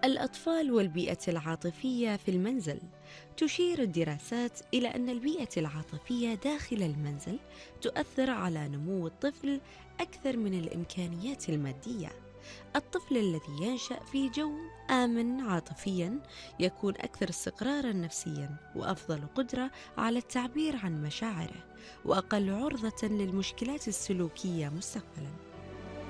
الأطفال والبيئة العاطفية في المنزل. تشير الدراسات إلى أن البيئة العاطفية داخل المنزل تؤثر على نمو الطفل أكثر من الإمكانيات المادية. الطفل الذي ينشأ في جو آمن عاطفياً يكون أكثر استقراراً نفسياً وأفضل قدرة على التعبير عن مشاعره، وأقل عرضة للمشكلات السلوكية مستقبلاً.